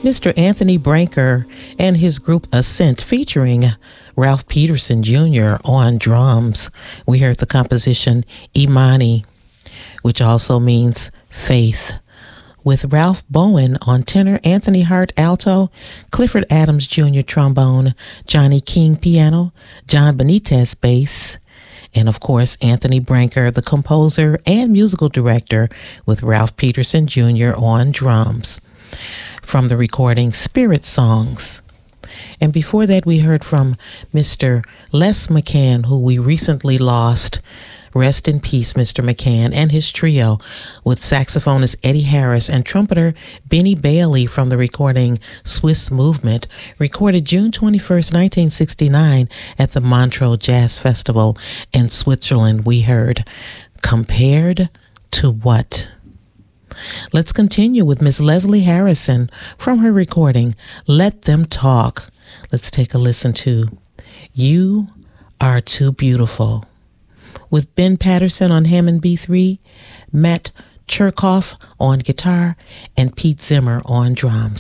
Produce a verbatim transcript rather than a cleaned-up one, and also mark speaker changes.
Speaker 1: Mister Anthony Branker and his group Ascent featuring Ralph Peterson Junior on drums. We heard the composition Imani, which also means faith, with Ralph Bowen on tenor, Anthony Hart alto, Clifford Adams Junior trombone, Johnny King piano, John Benitez bass, and of course Anthony Branker, the composer and musical director, with Ralph Peterson Junior on drums, from the recording Spirit Songs. And before that, we heard from Mister Les McCann, who we recently lost. Rest in peace, Mister McCann, and his trio, with saxophonist Eddie Harris and trumpeter Benny Bailey, from the recording Swiss Movement, recorded June twenty-first, nineteen sixty-nine at the Montreux Jazz Festival in Switzerland. We heard Compared to What? Let's continue with Miss Leslie Harrison from her recording Let Them Talk. Let's take a listen to You Are Too Beautiful, with Ben Patterson on Hammond B three, Matt Cherkoff on guitar, and Pete Zimmer on drums.